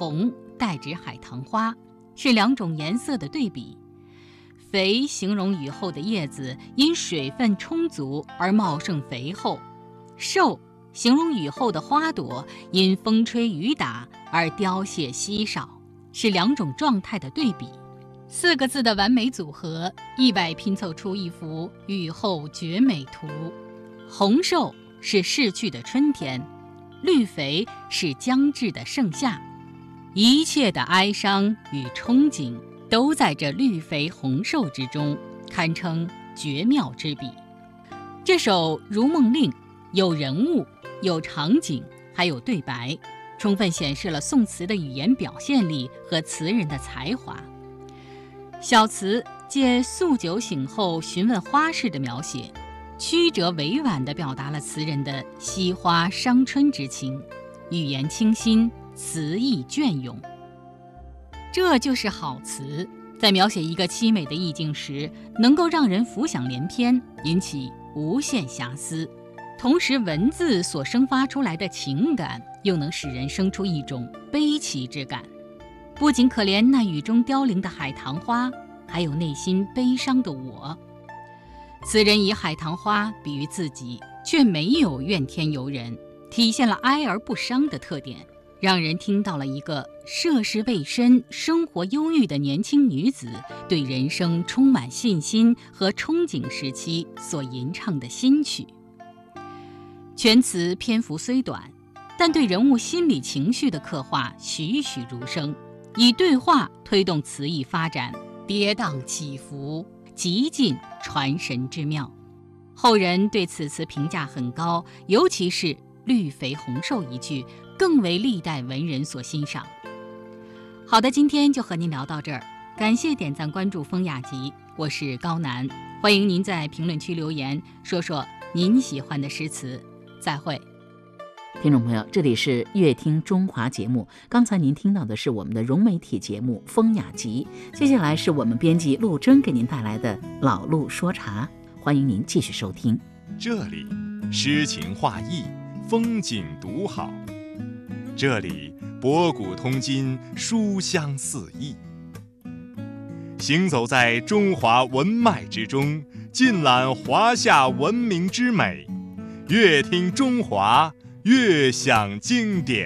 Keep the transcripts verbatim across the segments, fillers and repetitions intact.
红代指海棠花，是两种颜色的对比。肥形容雨后的叶子因水分充足而茂盛肥厚，瘦形容雨后的花朵因风吹雨打而凋谢稀少，是两种状态的对比。四个字的完美组合，意外拼凑出一幅雨后绝美图。红瘦是逝去的春天，绿肥是将至的盛夏，一切的哀伤与憧憬都在这绿肥红瘦之中，堪称绝妙之笔。这首《如梦令》有人物，有场景，还有对白，充分显示了宋词的语言表现力和词人的才华。小词借宿酒醒后询问花事的描写，曲折委婉地表达了词人的惜花伤春之情，语言清新，词意隽永。这就是好词，在描写一个凄美的意境时，能够让人浮想联翩，引起无限遐思，同时文字所生发出来的情感又能使人生出一种悲戚之感。不仅可怜那雨中凋零的海棠花，还有内心悲伤的我。词人以海棠花比喻自己，却没有怨天尤人，体现了哀而不伤的特点，让人听到了一个涉世未深、生活忧郁的年轻女子对人生充满信心和憧憬时期所吟唱的新曲。全词篇幅虽短，但对人物心理情绪的刻画栩栩如生，以对话推动词意发展，跌宕起伏，极尽传神之妙。后人对此词评价很高，尤其是绿肥红瘦一句，更为历代文人所欣赏。好的，今天就和您聊到这儿，感谢点赞关注风雅集，我是高楠，欢迎您在评论区留言，说说您喜欢的诗词。再会。 听众朋友，这里是乐听中华节目，刚才您听到的是我们的融媒体节目《风雅集》，接下来是我们编辑陆征给您带来的老陆说茶，欢迎您继续收听。 这里诗情画意，风景独好，这里博古通今，书香四溢。行走在中华文脉之中，尽览华夏文明之美，乐听中华，乐享经典。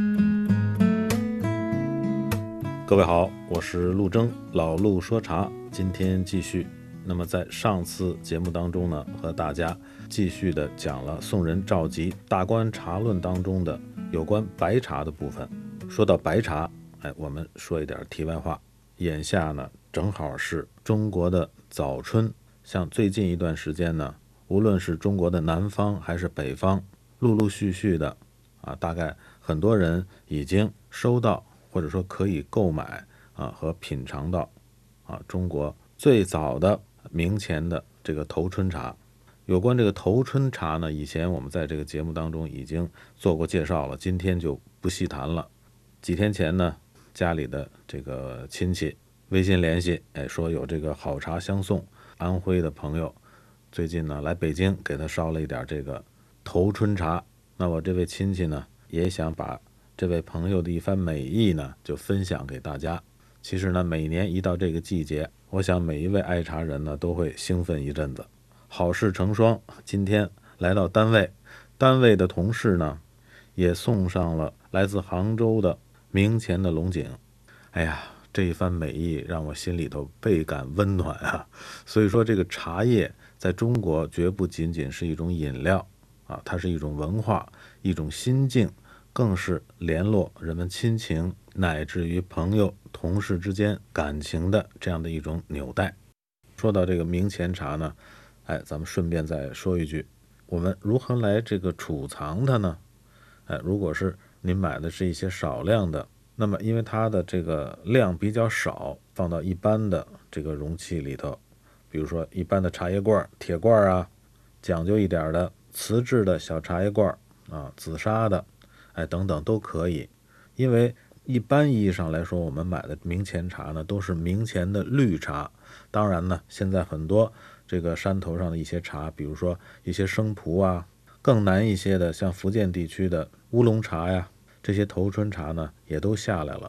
各位好，我是陆征，老陆说茶，今天继续。那么在上次节目当中呢，和大家继续的讲了宋人赵佶《大观茶论》当中的有关白茶的部分。说到白茶，哎，我们说一点题外话。眼下呢，正好是中国的早春，像最近一段时间呢，无论是中国的南方还是北方，陆陆续续的啊，大概很多人已经收到或者说可以购买啊和品尝到啊中国最早的明前的这个头春茶。有关这个头春茶呢，以前我们在这个节目当中已经做过介绍了，今天就不细谈了。几天前呢，家里的这个亲戚微信联系，哎，说有这个好茶相送，安徽的朋友最近呢来北京给他烧了一点这个头春茶。那我这位亲戚呢，也想把这位朋友的一番美意呢，就分享给大家。其实呢，每年一到这个季节，我想每一位爱茶人呢，都会兴奋一阵子。好事成双，今天来到单位，单位的同事呢，也送上了来自杭州的明前的龙井。哎呀，这一番美意让我心里头倍感温暖啊！所以说，这个茶叶在中国绝不仅仅是一种饮料啊，它是一种文化，一种心境，更是联络人们亲情乃至于朋友同事之间感情的这样的一种纽带。说到这个明前茶呢，哎，咱们顺便再说一句，我们如何来这个储藏它呢？哎，如果是您买的是一些少量的，那么因为它的这个量比较少，放到一般的这个容器里头，比如说一般的茶叶罐、铁罐啊，讲究一点的瓷质的小茶叶罐啊，紫砂的，哎，等等都可以。因为一般意义上来说，我们买的明前茶呢，都是明前的绿茶。当然呢，现在很多这个山头上的一些茶，比如说一些生普啊，更难一些的像福建地区的乌龙茶呀，这些头春茶呢也都下来了。